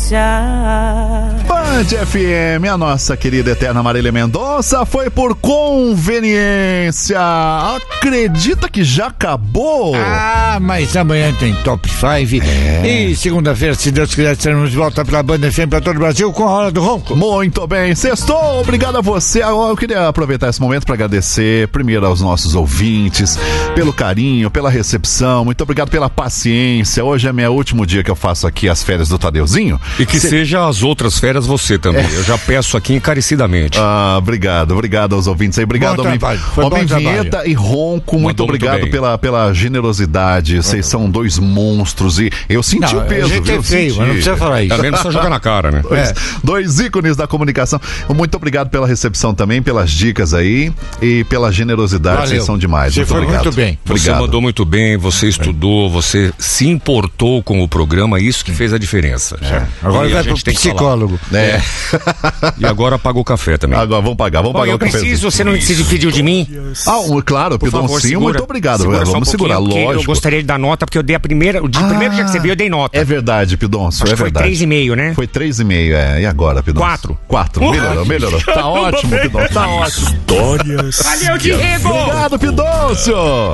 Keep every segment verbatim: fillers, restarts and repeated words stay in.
Band F M, a nossa querida eterna Marília Mendonça foi por conveniência. Acredita que já acabou? Ah, mas amanhã tem Top cinco. É. E segunda-feira, se Deus quiser, estaremos de volta pela Band F M para todo o Brasil com a Hora do Ronco. Muito bem, sextou, obrigado a você. Agora eu queria aproveitar esse momento para agradecer primeiro aos nossos ouvintes pelo carinho, pela recepção. Muito obrigado pela paciência. Hoje é meu último dia que eu faço aqui as férias do Tadeuzinho. E que Se... seja as outras férias você também. É. Eu já peço aqui encarecidamente. Ah, obrigado, obrigado aos ouvintes aí. Obrigado, Homem, Homem Vinheta e Ronco. Muito Mandou obrigado muito pela, pela generosidade. Vocês são dois monstros e eu senti não, o peso. A gente viu? é feio, mas não precisa falar isso. Também não precisa jogar na cara, né? Dois, é. dois ícones da comunicação. Muito obrigado pela recepção também, pelas dicas aí e pela generosidade. Valeu. Vocês são demais. Você muito foi obrigado. muito bem. Você obrigado. mandou muito bem, você estudou, você se importou com o programa, isso que fez a diferença. É. Agora e vai pro psicólogo. É. E agora paga o café também. Agora vamos pagar, vamos Bom, pagar eu o café. preciso, você não se pediu de mim? Ah, um, claro, Pidoncinho, muito obrigado. Segura vamos um segurar, lógico. Eu gostaria de dar nota, porque eu dei a primeira, o dia, ah, primeiro dia que você veio, eu dei nota. É verdade, Pidoncio, é foi verdade. três e meio, né? Foi três e meio, é. E agora, Pidoncio? Quatro. Quatro, melhorou, melhorou. Tá ótimo, Pidoncio, tá ótimo. Histórias. Valeu, Diego! Obrigado, Pidoncio!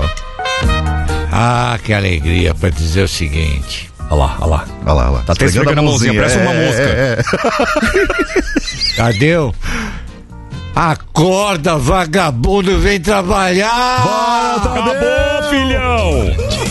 Ah, que alegria pra dizer o seguinte. Olha lá, olha lá. Olha lá, olha lá. Tá até esfregando a mãozinha, parece uma mosca. É, é. Cadê? Acorda, vagabundo, vem trabalhar! Bora, Acabou, filhão!